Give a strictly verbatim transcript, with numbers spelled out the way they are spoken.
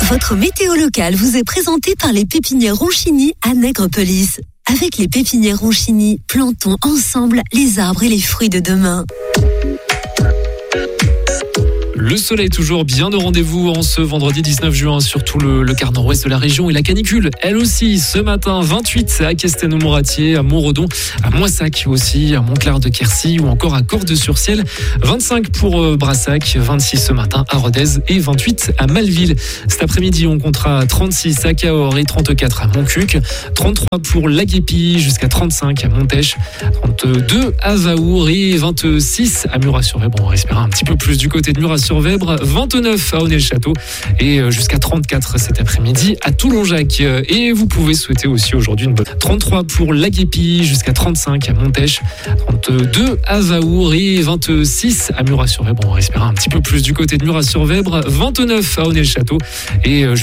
Votre météo locale vous est présentée par les pépinières Ronchini à Nègrepelisse. Avec les pépinières Ronchini, plantons ensemble les arbres et les fruits de demain. Le soleil toujours bien au rendez-vous en ce vendredi dix-neuf juin sur tout le, le quart nord-ouest de la région, et la canicule, elle aussi, ce matin, vingt-huit à Castelnau-Moratier, à Montredon, à Moissac aussi, à Montclar-de-Quercy ou encore à Cordes-sur-Ciel, vingt-cinq pour Brassac, vingt-six ce matin à Rodez et vingt-huit à Malville. Cet après-midi, on comptera trente-six à Cahors et trente-quatre à Montcuq, trente-trois pour Laguépi jusqu'à trente-cinq à Montèche, trente-deux à Vaour et vingt-six à Murat-sur-Vèbre. On respirera un petit peu plus du côté de Murat-sur-Vèbre, vingt-neuf à Honnay-le-Château et jusqu'à trente-quatre cet après-midi à Toulonjac. Et vous pouvez souhaiter aussi aujourd'hui une bonne trente-trois pour Laguépi jusqu'à trente-cinq à Montèche, trente-deux à Vaour et vingt-six à Murat-sur-Vèbre. On respirera un petit peu plus du côté de Murat-sur-Vèbre, vingt-neuf à Honnay-le-Château et